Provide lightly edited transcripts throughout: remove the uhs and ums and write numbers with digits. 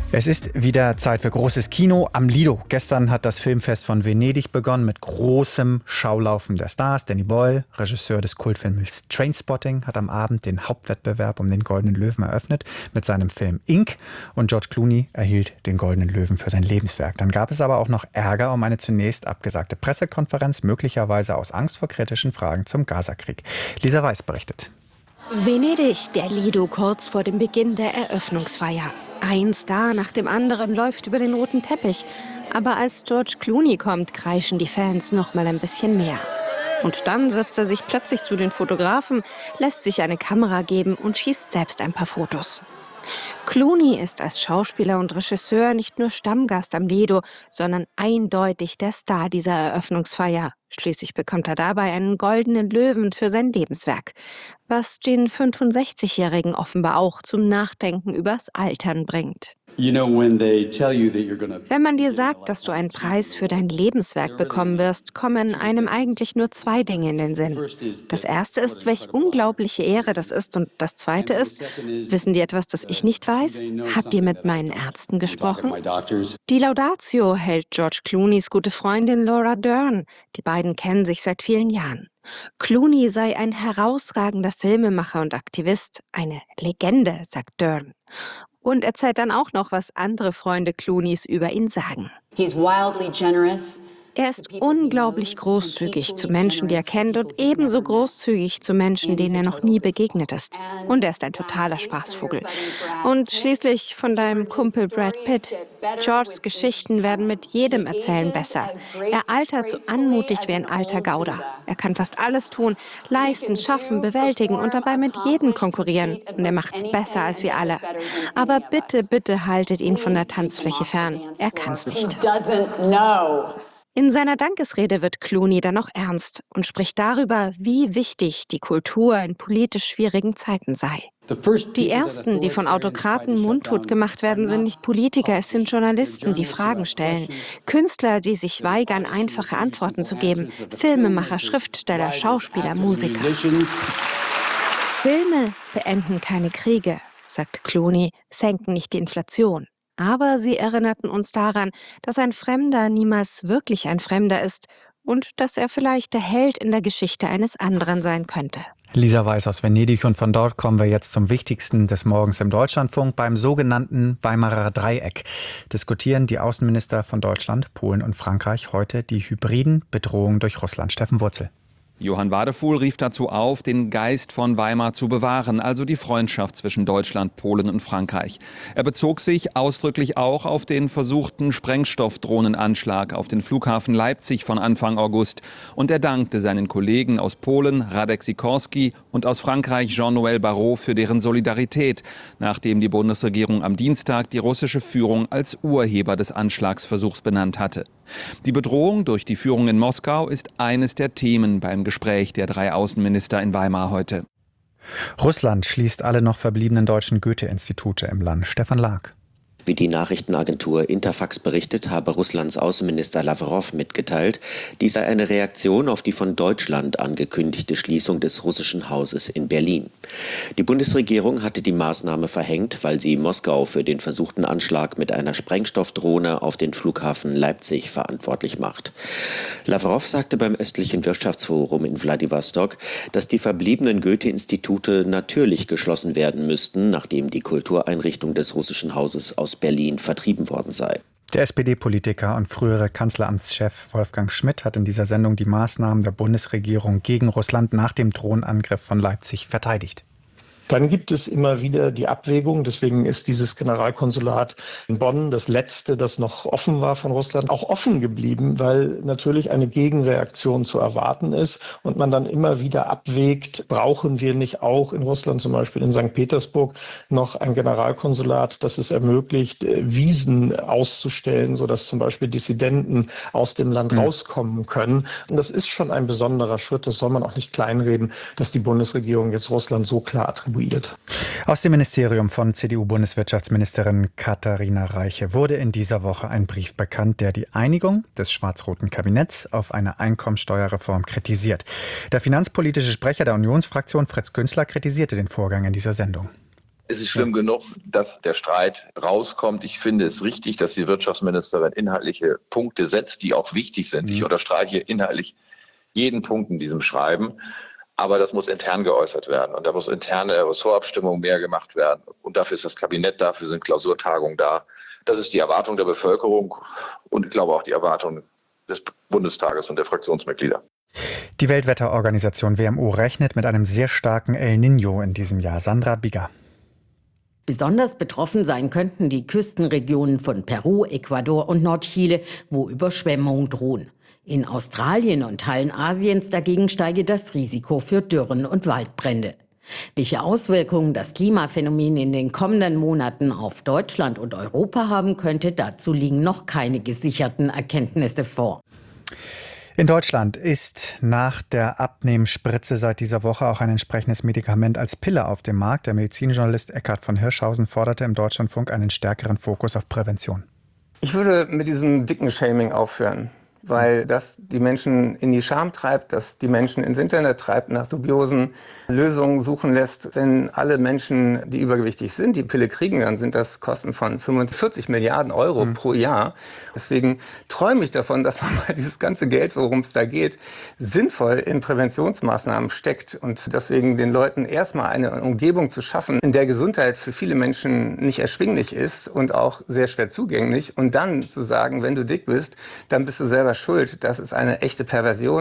Es ist wieder Zeit für großes Kino am Lido. Gestern hat das Filmfest von Venedig begonnen mit großem Schaulaufen der Stars. Danny Boyle, Regisseur des Kultfilms Trainspotting, hat am Abend den Hauptwettbewerb um den Goldenen Löwen eröffnet mit seinem Film Ink. Und George Clooney erhielt den Goldenen Löwen für sein Lebenswerk. Dann gab es aber auch noch Ärger um eine zunächst abgesagte Pressekonferenz, möglicherweise aus Angst vor kritischen Fragen zum Gazakrieg. Lisa Weiß berichtet. Venedig, der Lido kurz vor dem Beginn der Eröffnungsfeier. Ein Star nach dem anderen läuft über den roten Teppich. Aber als George Clooney kommt, kreischen die Fans noch mal ein bisschen mehr. Und dann setzt er sich plötzlich zu den Fotografen, lässt sich eine Kamera geben und schießt selbst ein paar Fotos. Clooney ist als Schauspieler und Regisseur nicht nur Stammgast am Lido, sondern eindeutig der Star dieser Eröffnungsfeier. Schließlich bekommt er dabei einen Goldenen Löwen für sein Lebenswerk, was den 65-Jährigen offenbar auch zum Nachdenken übers Altern bringt. Wenn man dir sagt, dass du einen Preis für dein Lebenswerk bekommen wirst, kommen einem eigentlich nur zwei Dinge in den Sinn. Das erste ist, welch unglaubliche Ehre das ist, und das zweite ist, wissen die etwas, das ich nicht weiß? Habt ihr mit meinen Ärzten gesprochen? Die Laudatio hält George Clooneys gute Freundin Laura Dern. Die beiden kennen sich seit vielen Jahren. Clooney sei ein herausragender Filmemacher und Aktivist, eine Legende, sagt Dern. Und erzählt dann auch noch, was andere Freunde Clooneys über ihn sagen. Er ist unglaublich großzügig zu Menschen, die er kennt, und ebenso großzügig zu Menschen, denen er noch nie begegnet ist. Und er ist ein totaler Spaßvogel. Und schließlich von deinem Kumpel Brad Pitt. Georges Geschichten werden mit jedem Erzählen besser. Er altert so anmutig wie ein alter Gauder. Er kann fast alles tun, leisten, schaffen, bewältigen und dabei mit jedem konkurrieren. Und er macht's besser als wir alle. Aber bitte, bitte haltet ihn von der Tanzfläche fern. Er kann's nicht. In seiner Dankesrede wird Clooney dann noch ernst und spricht darüber, wie wichtig die Kultur in politisch schwierigen Zeiten sei. Die Ersten, die von Autokraten mundtot gemacht werden, sind nicht Politiker, es sind Journalisten, die Fragen stellen. Künstler, die sich weigern, einfache Antworten zu geben. Filmemacher, Schriftsteller, Schauspieler, Musiker. Filme beenden keine Kriege, sagt Clooney, senken nicht die Inflation. Aber sie erinnerten uns daran, dass ein Fremder niemals wirklich ein Fremder ist und dass er vielleicht der Held in der Geschichte eines anderen sein könnte. Lisa Weiß aus Venedig, und von dort kommen wir jetzt zum Wichtigsten des Morgens im Deutschlandfunk. Beim sogenannten Weimarer Dreieck diskutieren die Außenminister von Deutschland, Polen und Frankreich heute die hybriden Bedrohungen durch Russland. Steffen Wurzel. Johann Wadefuhl rief dazu auf, den Geist von Weimar zu bewahren, also die Freundschaft zwischen Deutschland, Polen und Frankreich. Er bezog sich ausdrücklich auch auf den versuchten Sprengstoffdrohnenanschlag auf den Flughafen Leipzig von Anfang August. Und er dankte seinen Kollegen aus Polen, Radek Sikorski, und aus Frankreich, Jean-Noël Barrot, für deren Solidarität, nachdem die Bundesregierung am Dienstag die russische Führung als Urheber des Anschlagsversuchs benannt hatte. Die Bedrohung durch die Führung in Moskau ist eines der Themen beim Gespräch der drei Außenminister in Weimar heute. Russland schließt alle noch verbliebenen deutschen Goethe-Institute im Land. Stefan Lag. Wie die Nachrichtenagentur Interfax berichtet, habe Russlands Außenminister Lavrov mitgeteilt, dies sei eine Reaktion auf die von Deutschland angekündigte Schließung des russischen Hauses in Berlin. Die Bundesregierung hatte die Maßnahme verhängt, weil sie Moskau für den versuchten Anschlag mit einer Sprengstoffdrohne auf den Flughafen Leipzig verantwortlich macht. Lavrov sagte beim östlichen Wirtschaftsforum in Wladiwostok, dass die verbliebenen Goethe-Institute natürlich geschlossen werden müssten, nachdem die Kultureinrichtung des russischen Hauses aus Berlin vertrieben worden sei. Der SPD-Politiker und frühere Kanzleramtschef Wolfgang Schmidt hat in dieser Sendung die Maßnahmen der Bundesregierung gegen Russland nach dem Drohnenangriff von Leipzig verteidigt. Dann gibt es immer wieder die Abwägung, deswegen ist dieses Generalkonsulat in Bonn, das letzte, das noch offen war von Russland, auch offen geblieben, weil natürlich eine Gegenreaktion zu erwarten ist und man dann immer wieder abwägt, brauchen wir nicht auch in Russland, zum Beispiel in St. Petersburg, noch ein Generalkonsulat, das es ermöglicht, Visen auszustellen, sodass zum Beispiel Dissidenten aus dem Land rauskommen können. Und das ist schon ein besonderer Schritt, das soll man auch nicht kleinreden, dass die Bundesregierung jetzt Russland so klar attribuiert. Aus dem Ministerium von CDU-Bundeswirtschaftsministerin Katharina Reiche wurde in dieser Woche ein Brief bekannt, der die Einigung des schwarz-roten Kabinetts auf eine Einkommensteuerreform kritisiert. Der finanzpolitische Sprecher der Unionsfraktion, Fritz Günzler, kritisierte den Vorgang in dieser Sendung. Es ist schlimm genug, dass der Streit rauskommt. Ich finde es richtig, dass die Wirtschaftsministerin inhaltliche Punkte setzt, die auch wichtig sind. Ich unterstreiche inhaltlich jeden Punkt in diesem Schreiben. Aber das muss intern geäußert werden. Und da muss interne Ressortabstimmung mehr gemacht werden. Und dafür ist das Kabinett da, dafür sind Klausurtagungen da. Das ist die Erwartung der Bevölkerung und ich glaube auch die Erwartung des Bundestages und der Fraktionsmitglieder. Die Weltwetterorganisation WMO rechnet mit einem sehr starken El Niño in diesem Jahr. Sandra Bigger. Besonders betroffen sein könnten die Küstenregionen von Peru, Ecuador und Nordchile, wo Überschwemmungen drohen. In Australien und Teilen Asiens dagegen steige das Risiko für Dürren und Waldbrände. Welche Auswirkungen das Klimaphänomen in den kommenden Monaten auf Deutschland und Europa haben könnte, dazu liegen noch keine gesicherten Erkenntnisse vor. In Deutschland ist nach der Abnehmspritze seit dieser Woche auch ein entsprechendes Medikament als Pille auf dem Markt. Der Medizinjournalist Eckhard von Hirschhausen forderte im Deutschlandfunk einen stärkeren Fokus auf Prävention. Ich würde mit diesem dicken Shaming aufhören, weil das die Menschen in die Scham treibt, das die Menschen ins Internet treibt, nach dubiosen Lösungen suchen lässt. Wenn alle Menschen, die übergewichtig sind, die Pille kriegen, dann sind das Kosten von 45 Milliarden Euro pro Jahr. Deswegen träume ich davon, dass man mal dieses ganze Geld, worum es da geht, sinnvoll in Präventionsmaßnahmen steckt und deswegen den Leuten erstmal eine Umgebung zu schaffen, in der Gesundheit für viele Menschen nicht erschwinglich ist und auch sehr schwer zugänglich. Und dann zu sagen, wenn du dick bist, dann bist du selber schuld. Das ist eine echte Perversion.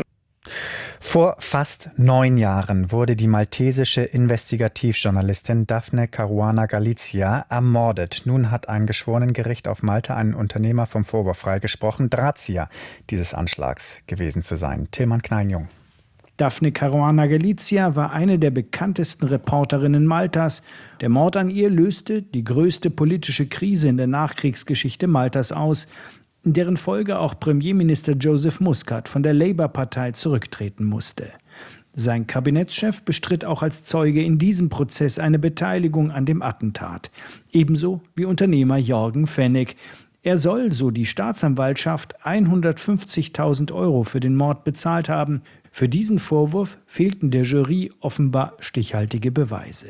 Vor fast 9 Jahren wurde die maltesische Investigativjournalistin Daphne Caruana Galizia ermordet. Nun hat ein Geschworenengericht auf Malta einen Unternehmer vom Vorwurf freigesprochen, Drahtzieher dieses Anschlags gewesen zu sein. Tilman Kneinjung. Daphne Caruana Galizia war eine der bekanntesten Reporterinnen Maltas. Der Mord an ihr löste die größte politische Krise in der Nachkriegsgeschichte Maltas aus, in deren Folge auch Premierminister Joseph Muscat von der Labour-Partei zurücktreten musste. Sein Kabinettschef bestritt auch als Zeuge in diesem Prozess eine Beteiligung an dem Attentat, ebenso wie Unternehmer Jorgen Fennig. Er soll, so die Staatsanwaltschaft, 150.000 € für den Mord bezahlt haben. Für diesen Vorwurf fehlten der Jury offenbar stichhaltige Beweise.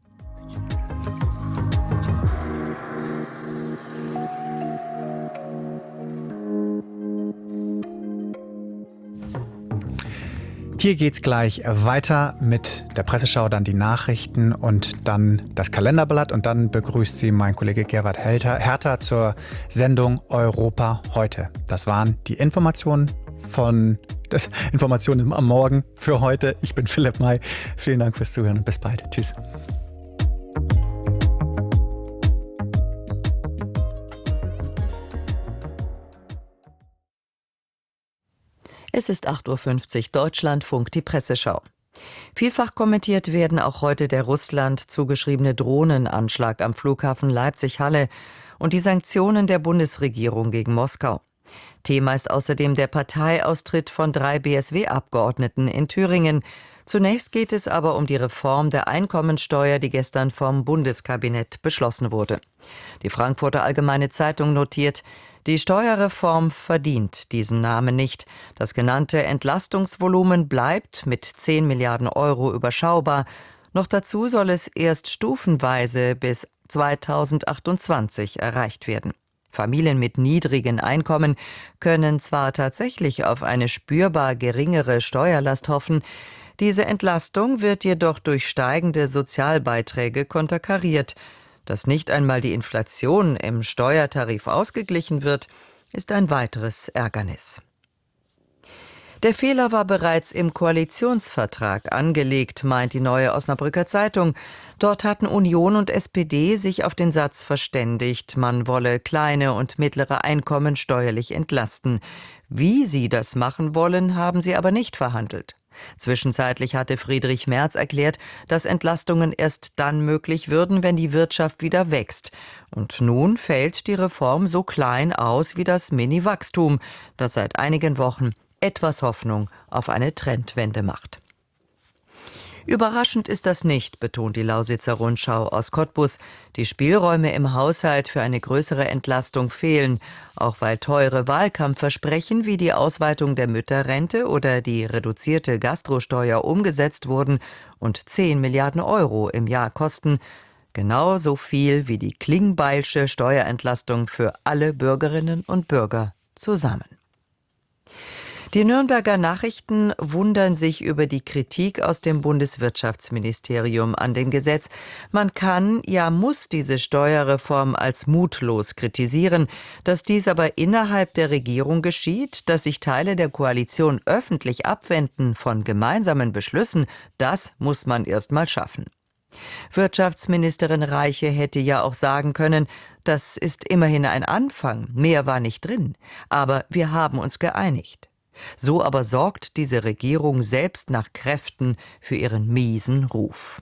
Hier geht's gleich weiter mit der Presseschau, dann die Nachrichten und dann das Kalenderblatt. Und dann begrüßt Sie mein Kollege Gerhard Herter zur Sendung Europa heute. Das waren die Informationen am Morgen für heute. Ich bin Philipp May. Vielen Dank fürs Zuhören und bis bald. Tschüss. Es ist 8:50 Uhr, Deutschlandfunk, die Presseschau. Vielfach kommentiert werden auch heute der Russland zugeschriebene Drohnenanschlag am Flughafen Leipzig-Halle und die Sanktionen der Bundesregierung gegen Moskau. Thema ist außerdem der Parteiaustritt von 3 BSW-Abgeordneten in Thüringen. Zunächst geht es aber um die Reform der Einkommensteuer, die gestern vom Bundeskabinett beschlossen wurde. Die Frankfurter Allgemeine Zeitung notiert, die Steuerreform verdient diesen Namen nicht. Das genannte Entlastungsvolumen bleibt mit 10 Milliarden € überschaubar. Noch dazu soll es erst stufenweise bis 2028 erreicht werden. Familien mit niedrigen Einkommen können zwar tatsächlich auf eine spürbar geringere Steuerlast hoffen, diese Entlastung wird jedoch durch steigende Sozialbeiträge konterkariert. Dass nicht einmal die Inflation im Steuertarif ausgeglichen wird, ist ein weiteres Ärgernis. Der Fehler war bereits im Koalitionsvertrag angelegt, meint die Neue Osnabrücker Zeitung. Dort hatten Union und SPD sich auf den Satz verständigt, man wolle kleine und mittlere Einkommen steuerlich entlasten. Wie sie das machen wollen, haben sie aber nicht verhandelt. Zwischenzeitlich hatte Friedrich Merz erklärt, dass Entlastungen erst dann möglich würden, wenn die Wirtschaft wieder wächst. Und nun fällt die Reform so klein aus wie das Mini-Wachstum, das seit einigen Wochen etwas Hoffnung auf eine Trendwende macht. Überraschend ist das nicht, betont die Lausitzer Rundschau aus Cottbus. Die Spielräume im Haushalt für eine größere Entlastung fehlen, auch weil teure Wahlkampfversprechen wie die Ausweitung der Mütterrente oder die reduzierte Gastrosteuer umgesetzt wurden und 10 Milliarden € im Jahr kosten. Genauso viel wie die Klingbeilsche Steuerentlastung für alle Bürgerinnen und Bürger zusammen. Die Nürnberger Nachrichten wundern sich über die Kritik aus dem Bundeswirtschaftsministerium an dem Gesetz. Man kann, ja muss diese Steuerreform als mutlos kritisieren. Dass dies aber innerhalb der Regierung geschieht, dass sich Teile der Koalition öffentlich abwenden von gemeinsamen Beschlüssen, das muss man erst mal schaffen. Wirtschaftsministerin Reiche hätte ja auch sagen können, das ist immerhin ein Anfang, mehr war nicht drin, aber wir haben uns geeinigt. So aber sorgt diese Regierung selbst nach Kräften für ihren miesen Ruf.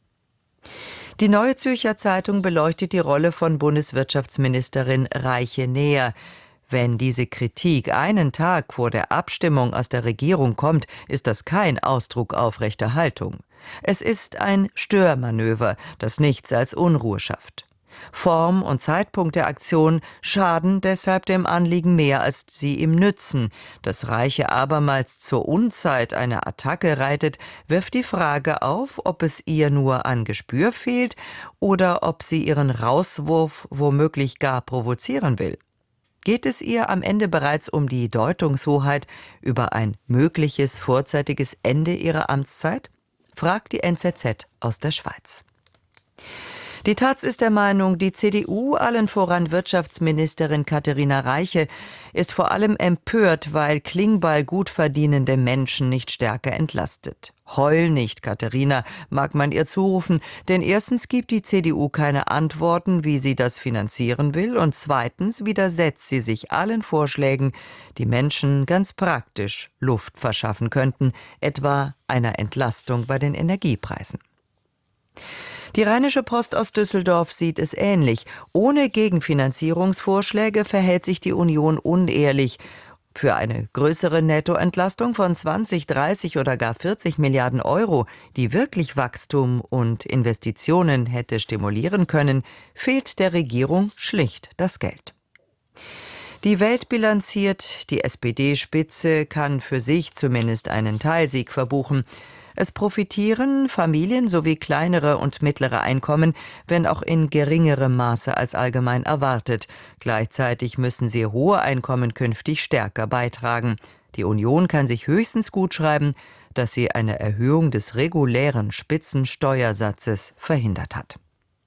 Die Neue Zürcher Zeitung beleuchtet die Rolle von Bundeswirtschaftsministerin Reiche näher. Wenn diese Kritik einen Tag vor der Abstimmung aus der Regierung kommt, ist das kein Ausdruck aufrechter Haltung. Es ist ein Störmanöver, das nichts als Unruhe schafft. Form und Zeitpunkt der Aktion schaden deshalb dem Anliegen mehr, als sie ihm nützen. Dass Reiche abermals zur Unzeit eine Attacke reitet, wirft die Frage auf, ob es ihr nur an Gespür fehlt oder ob sie ihren Rauswurf womöglich gar provozieren will. Geht es ihr am Ende bereits um die Deutungshoheit über ein mögliches vorzeitiges Ende ihrer Amtszeit? Fragt die NZZ aus der Schweiz. Die taz ist der Meinung, die CDU, allen voran Wirtschaftsministerin Katharina Reiche, ist vor allem empört, weil Klingbeil gut verdienende Menschen nicht stärker entlastet. Heul nicht, Katharina, mag man ihr zurufen, denn erstens gibt die CDU keine Antworten, wie sie das finanzieren will, und zweitens widersetzt sie sich allen Vorschlägen, die Menschen ganz praktisch Luft verschaffen könnten, etwa einer Entlastung bei den Energiepreisen. Die Rheinische Post aus Düsseldorf sieht es ähnlich. Ohne Gegenfinanzierungsvorschläge verhält sich die Union unehrlich. Für eine größere Nettoentlastung von 20, 30 oder gar 40 Milliarden Euro, die wirklich Wachstum und Investitionen hätte stimulieren können, fehlt der Regierung schlicht das Geld. Die Welt bilanziert, die SPD-Spitze kann für sich zumindest einen Teilsieg verbuchen. Es profitieren Familien sowie kleinere und mittlere Einkommen, wenn auch in geringerem Maße als allgemein erwartet. Gleichzeitig müssen sie hohe Einkommen künftig stärker beitragen. Die Union kann sich höchstens gutschreiben, dass sie eine Erhöhung des regulären Spitzensteuersatzes verhindert hat.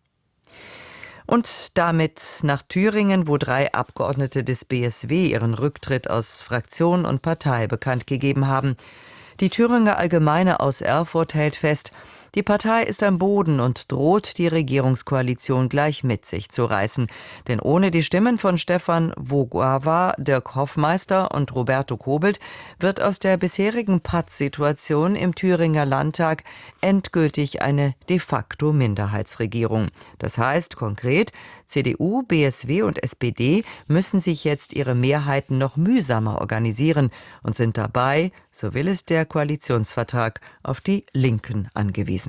Und damit nach Thüringen, wo 3 Abgeordnete des BSW ihren Rücktritt aus Fraktion und Partei bekannt gegeben haben. Die Thüringer Allgemeine aus Erfurt hält fest, die Partei ist am Boden und droht, die Regierungskoalition gleich mit sich zu reißen. Denn ohne die Stimmen von Stefan Vogava, Dirk Hoffmeister und Roberto Kobelt wird aus der bisherigen Pattsituation im Thüringer Landtag endgültig eine de facto Minderheitsregierung. Das heißt konkret, CDU, BSW und SPD müssen sich jetzt ihre Mehrheiten noch mühsamer organisieren und sind dabei, so will es der Koalitionsvertrag, auf die Linken angewiesen.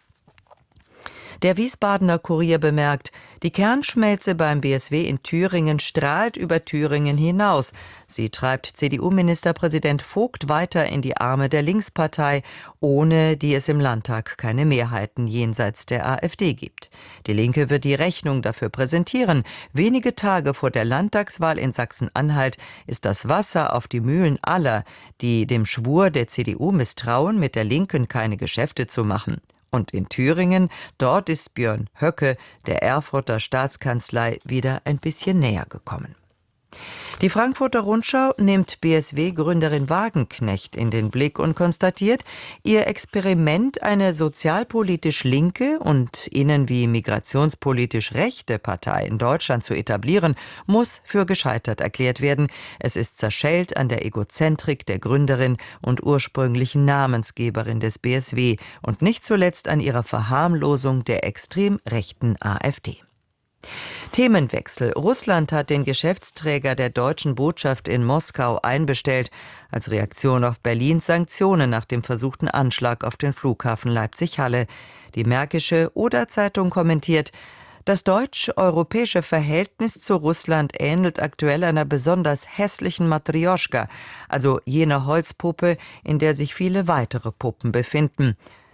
Der Wiesbadener Kurier bemerkt, die Kernschmelze beim BSW in Thüringen strahlt über Thüringen hinaus. Sie treibt CDU-Ministerpräsident Vogt weiter in die Arme der Linkspartei, ohne die es im Landtag keine Mehrheiten jenseits der AfD gibt. Die Linke wird die Rechnung dafür präsentieren. Wenige Tage vor der Landtagswahl in Sachsen-Anhalt ist das Wasser auf die Mühlen aller, die dem Schwur der CDU misstrauen, mit der Linken keine Geschäfte zu machen. Und in Thüringen, dort ist Björn Höcke der Erfurter Staatskanzlei wieder ein bisschen näher gekommen. Die Frankfurter Rundschau nimmt BSW-Gründerin Wagenknecht in den Blick und konstatiert, ihr Experiment, eine sozialpolitisch linke und innen- wie migrationspolitisch rechte Partei in Deutschland zu etablieren, muss für gescheitert erklärt werden. Es ist zerschellt an der Egozentrik der Gründerin und ursprünglichen Namensgeberin des BSW und nicht zuletzt an ihrer Verharmlosung der extrem rechten AfD. Themenwechsel. Russland hat den Geschäftsträger der deutschen Botschaft in Moskau einbestellt, als Reaktion auf Berlins Sanktionen nach dem versuchten Anschlag auf den Flughafen Leipzig-Halle. Die Märkische Oder-Zeitung kommentiert, das deutsch-europäische Verhältnis zu Russland ähnelt aktuell einer besonders hässlichen Matrjoschka, also jener Holzpuppe, in der sich viele weitere Puppen befinden.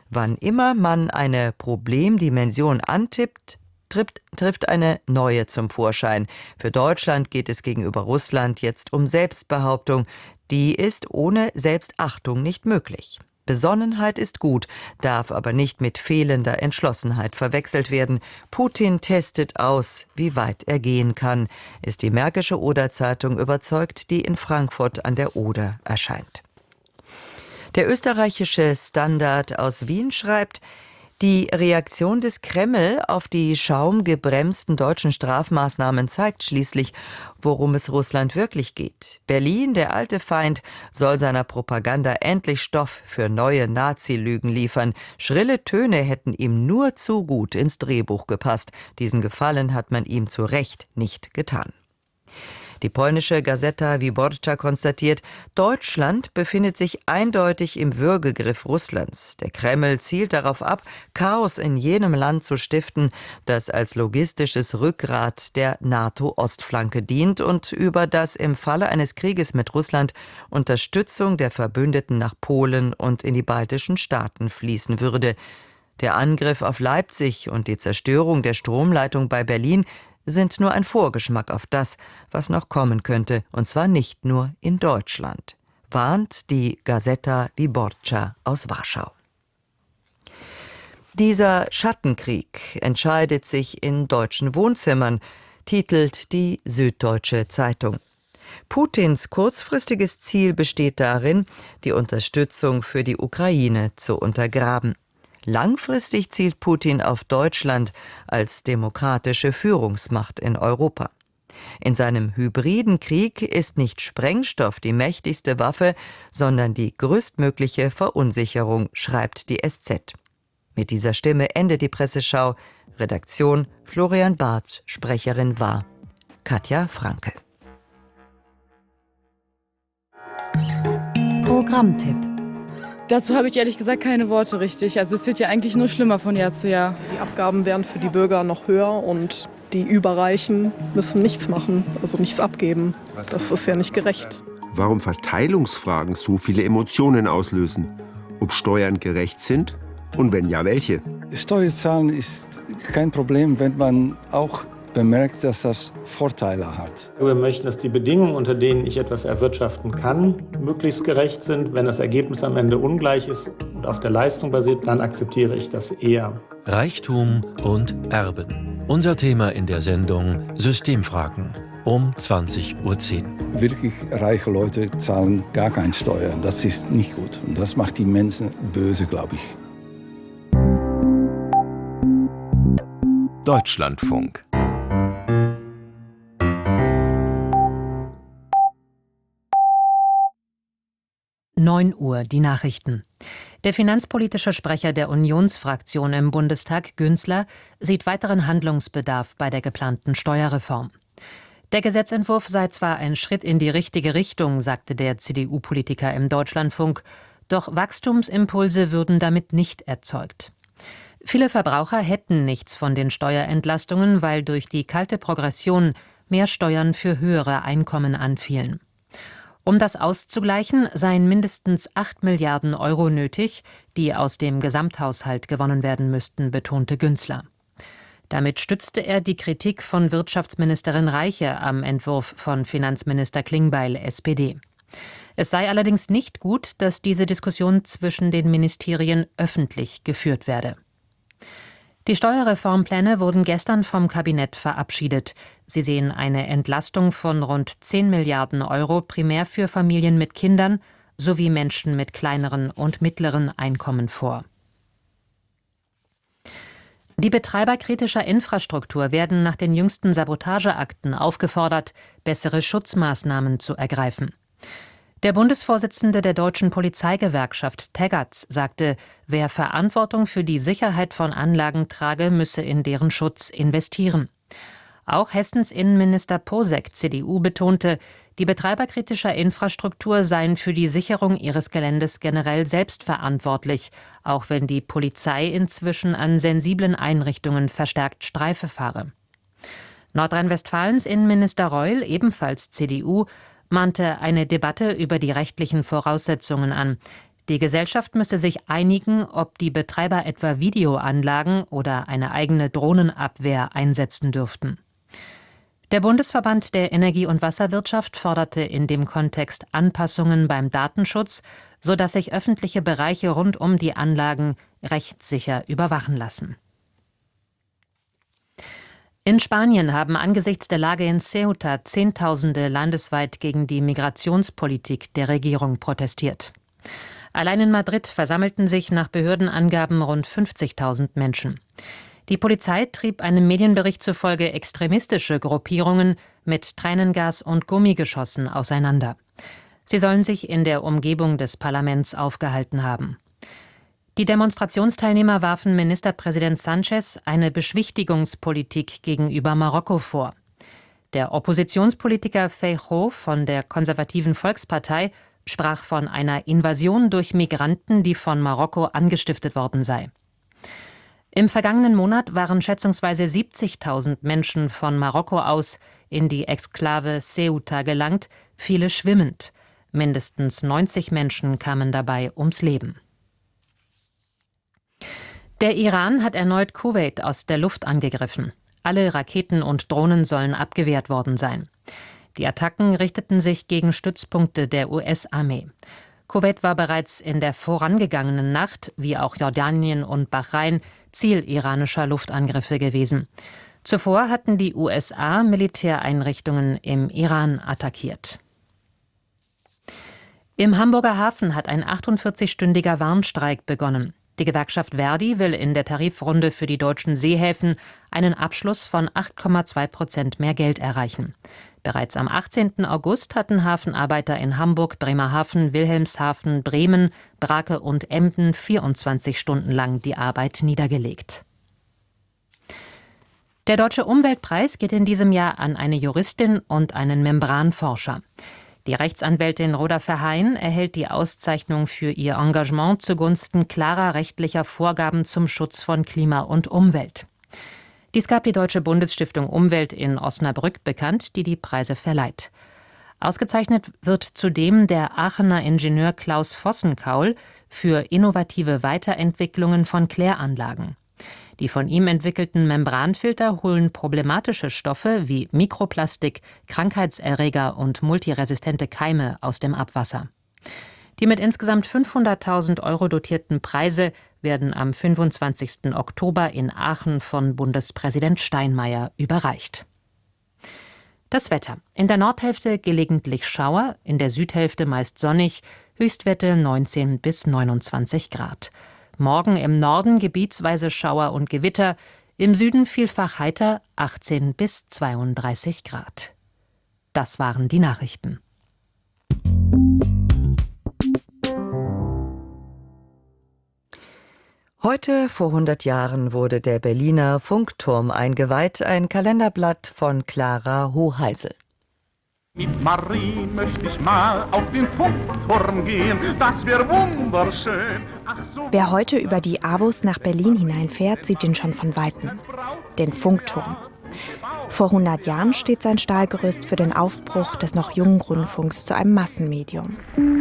Wann immer man eine Problemdimension antippt, trifft eine neue zum Vorschein. Für Deutschland geht es gegenüber Russland jetzt um Selbstbehauptung. Die ist ohne Selbstachtung nicht möglich. Besonnenheit ist gut, darf aber nicht mit fehlender Entschlossenheit verwechselt werden. Putin testet aus, wie weit er gehen kann, ist die Märkische Oder-Zeitung überzeugt, die in Frankfurt an der Oder erscheint. Der österreichische Standard aus Wien schreibt: Die Reaktion des Kreml auf die schaumgebremsten deutschen Strafmaßnahmen zeigt schließlich, worum es Russland wirklich geht. Berlin, der alte Feind, soll seiner Propaganda endlich Stoff für neue Nazi-Lügen liefern. Schrille Töne hätten ihm nur zu gut ins Drehbuch gepasst. Diesen Gefallen hat man ihm zu Recht nicht getan. Die polnische Gazeta Wyborcza konstatiert, Deutschland befindet sich eindeutig im Würgegriff Russlands. Der Kreml zielt darauf ab, Chaos in jenem Land zu stiften, das als logistisches Rückgrat der NATO-Ostflanke dient und über das im Falle eines Krieges mit Russland Unterstützung der Verbündeten nach Polen und in die baltischen Staaten fließen würde. Der Angriff auf Leipzig und die Zerstörung der Stromleitung bei Berlin sind nur ein Vorgeschmack auf das, was noch kommen könnte, und zwar nicht nur in Deutschland, warnt die Gazeta Wyborcza aus Warschau. Dieser Schattenkrieg entscheidet sich in deutschen Wohnzimmern, titelt die Süddeutsche Zeitung. Putins kurzfristiges Ziel besteht darin, die Unterstützung für die Ukraine zu untergraben. Langfristig zielt Putin auf Deutschland als demokratische Führungsmacht in Europa. In seinem hybriden Krieg ist nicht Sprengstoff die mächtigste Waffe, sondern die größtmögliche Verunsicherung, schreibt die SZ. Mit dieser Stimme endet die Presseschau. Redaktion Florian Barth, Sprecherin war Katja Franke. Programmtipp. Dazu habe ich ehrlich gesagt keine Worte richtig. Also es wird ja eigentlich nur schlimmer von Jahr zu Jahr. Die Abgaben werden für die Bürger noch höher und die Überreichen müssen nichts machen, also nichts abgeben. Das ist ja nicht gerecht. Warum Verteilungsfragen so viele Emotionen auslösen? Ob Steuern gerecht sind und wenn ja, welche? Steuerzahlen ist kein Problem, wenn man auch bemerkt, dass das Vorteile hat. Wir möchten, dass die Bedingungen, unter denen ich etwas erwirtschaften kann, möglichst gerecht sind. Wenn das Ergebnis am Ende ungleich ist und auf der Leistung basiert, dann akzeptiere ich das eher. Reichtum und Erben. Unser Thema in der Sendung Systemfragen um 20:10 Uhr. Wirklich reiche Leute zahlen gar keine Steuern. Das ist nicht gut. Und das macht die Menschen böse, glaube ich. Deutschlandfunk. 9 Uhr, die Nachrichten. Der finanzpolitische Sprecher der Unionsfraktion im Bundestag, Günzler, sieht weiteren Handlungsbedarf bei der geplanten Steuerreform. Der Gesetzentwurf sei zwar ein Schritt in die richtige Richtung, sagte der CDU-Politiker im Deutschlandfunk, doch Wachstumsimpulse würden damit nicht erzeugt. Viele Verbraucher hätten nichts von den Steuerentlastungen, weil durch die kalte Progression mehr Steuern für höhere Einkommen anfielen. Um das auszugleichen, seien mindestens 8 Milliarden Euro nötig, die aus dem Gesamthaushalt gewonnen werden müssten, betonte Günzler. Damit stützte er die Kritik von Wirtschaftsministerin Reiche am Entwurf von Finanzminister Klingbeil, SPD. Es sei allerdings nicht gut, dass diese Diskussion zwischen den Ministerien öffentlich geführt werde. Die Steuerreformpläne wurden gestern vom Kabinett verabschiedet. Sie sehen eine Entlastung von rund 10 Milliarden Euro primär für Familien mit Kindern sowie Menschen mit kleineren und mittleren Einkommen vor. Die Betreiber kritischer Infrastruktur werden nach den jüngsten Sabotageakten aufgefordert, bessere Schutzmaßnahmen zu ergreifen. Der Bundesvorsitzende der Deutschen Polizeigewerkschaft Teggerts sagte, wer Verantwortung für die Sicherheit von Anlagen trage, müsse in deren Schutz investieren. Auch Hessens Innenminister Posek, CDU, betonte, die Betreiber kritischer Infrastruktur seien für die Sicherung ihres Geländes generell selbst verantwortlich, auch wenn die Polizei inzwischen an sensiblen Einrichtungen verstärkt Streife fahre. Nordrhein-Westfalens Innenminister Reul, ebenfalls CDU, mahnte eine Debatte über die rechtlichen Voraussetzungen an. Die Gesellschaft müsse sich einigen, ob die Betreiber etwa Videoanlagen oder eine eigene Drohnenabwehr einsetzen dürften. Der Bundesverband der Energie- und Wasserwirtschaft forderte in dem Kontext Anpassungen beim Datenschutz, sodass sich öffentliche Bereiche rund um die Anlagen rechtssicher überwachen lassen. In Spanien haben angesichts der Lage in Ceuta Zehntausende landesweit gegen die Migrationspolitik der Regierung protestiert. Allein in Madrid versammelten sich nach Behördenangaben rund 50.000 Menschen. Die Polizei trieb einem Medienbericht zufolge extremistische Gruppierungen mit Tränengas und Gummigeschossen auseinander. Sie sollen sich in der Umgebung des Parlaments aufgehalten haben. Die Demonstrationsteilnehmer warfen Ministerpräsident Sánchez eine Beschwichtigungspolitik gegenüber Marokko vor. Der Oppositionspolitiker Feijóo von der konservativen Volkspartei sprach von einer Invasion durch Migranten, die von Marokko angestiftet worden sei. Im vergangenen Monat waren schätzungsweise 70.000 Menschen von Marokko aus in die Exklave Ceuta gelangt, viele schwimmend. Mindestens 90 Menschen kamen dabei ums Leben. Der Iran hat erneut Kuwait aus der Luft angegriffen. Alle Raketen und Drohnen sollen abgewehrt worden sein. Die Attacken richteten sich gegen Stützpunkte der US-Armee. Kuwait war bereits in der vorangegangenen Nacht, wie auch Jordanien und Bahrain, Ziel iranischer Luftangriffe gewesen. Zuvor hatten die USA Militäreinrichtungen im Iran attackiert. Im Hamburger Hafen hat ein 48-stündiger Warnstreik begonnen. Die Gewerkschaft Verdi will in der Tarifrunde für die deutschen Seehäfen einen Abschluss von 8,2% mehr Geld erreichen. Bereits am 18. August hatten Hafenarbeiter in Hamburg, Bremerhaven, Wilhelmshaven, Bremen, Brake und Emden 24 Stunden lang die Arbeit niedergelegt. Der Deutsche Umweltpreis geht in diesem Jahr an eine Juristin und einen Membranforscher. Die Rechtsanwältin Rhoda Verheyen erhält die Auszeichnung für ihr Engagement zugunsten klarer rechtlicher Vorgaben zum Schutz von Klima und Umwelt. Dies gab die Deutsche Bundesstiftung Umwelt in Osnabrück bekannt, die die Preise verleiht. Ausgezeichnet wird zudem der Aachener Ingenieur Klaus Vossenkaul für innovative Weiterentwicklungen von Kläranlagen. Die von ihm entwickelten Membranfilter holen problematische Stoffe wie Mikroplastik, Krankheitserreger und multiresistente Keime aus dem Abwasser. Die mit insgesamt 500.000 € dotierten Preise werden am 25. Oktober in Aachen von Bundespräsident Steinmeier überreicht. Das Wetter. In der Nordhälfte gelegentlich Schauer, in der Südhälfte meist sonnig, Höchstwerte 19 bis 29 Grad. Morgen im Norden gebietsweise Schauer und Gewitter, im Süden vielfach heiter 18 bis 32 Grad. Das waren die Nachrichten. Heute vor 100 Jahren wurde der Berliner Funkturm eingeweiht, ein Kalenderblatt von Clara Hoheisel. Mit Marie möchte ich mal auf den Funkturm gehen, das wäre wunderschön. Wer heute über die Avus nach Berlin hineinfährt, sieht ihn schon von Weitem. Den Funkturm. Vor 100 Jahren steht sein Stahlgerüst für den Aufbruch des noch jungen Rundfunks zu einem Massenmedium.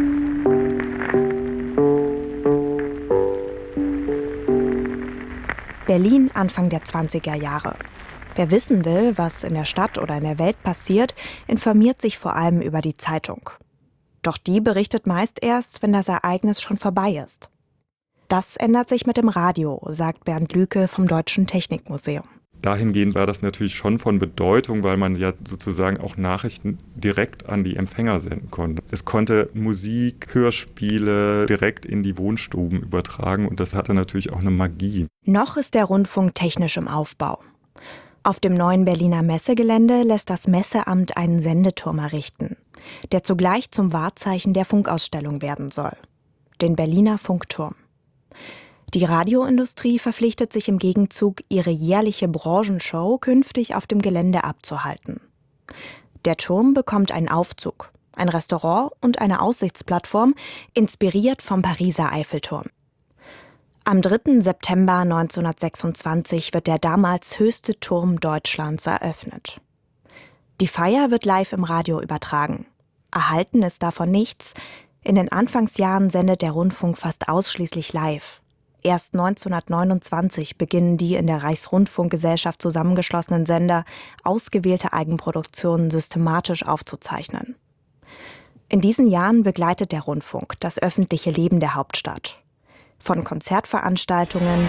Berlin Anfang der 20er Jahre. Wer wissen will, was in der Stadt oder in der Welt passiert, informiert sich vor allem über die Zeitung. Doch die berichtet meist erst, wenn das Ereignis schon vorbei ist. Das ändert sich mit dem Radio, sagt Bernd Lüke vom Deutschen Technikmuseum. Dahingehend war das natürlich schon von Bedeutung, weil man ja sozusagen auch Nachrichten direkt an die Empfänger senden konnte. Es konnte Musik, Hörspiele direkt in die Wohnstuben übertragen und das hatte natürlich auch eine Magie. Noch ist der Rundfunk technisch im Aufbau. Auf dem neuen Berliner Messegelände lässt das Messeamt einen Sendeturm errichten, der zugleich zum Wahrzeichen der Funkausstellung werden soll. Den Berliner Funkturm. Die Radioindustrie verpflichtet sich im Gegenzug, ihre jährliche Branchenshow künftig auf dem Gelände abzuhalten. Der Turm bekommt einen Aufzug, ein Restaurant und eine Aussichtsplattform, inspiriert vom Pariser Eiffelturm. Am 3. September 1926 wird der damals höchste Turm Deutschlands eröffnet. Die Feier wird live im Radio übertragen. Erhalten ist davon nichts. In den Anfangsjahren sendet der Rundfunk fast ausschließlich live. Erst 1929 beginnen die in der Reichsrundfunkgesellschaft zusammengeschlossenen Sender, ausgewählte Eigenproduktionen systematisch aufzuzeichnen. In diesen Jahren begleitet der Rundfunk das öffentliche Leben der Hauptstadt. Von Konzertveranstaltungen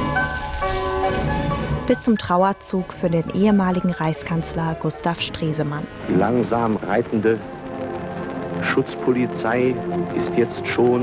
bis zum Trauerzug für den ehemaligen Reichskanzler Gustav Stresemann. Die langsam reitende Schutzpolizei ist jetzt schon